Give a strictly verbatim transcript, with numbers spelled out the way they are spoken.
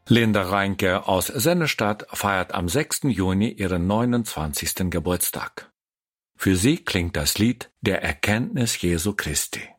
Linda Reinke aus Sennestadt feiert am sechsten Juni ihren neunundzwanzigsten Geburtstag. Für sie klingt das Lied Der Erkenntnis Jesu Christi.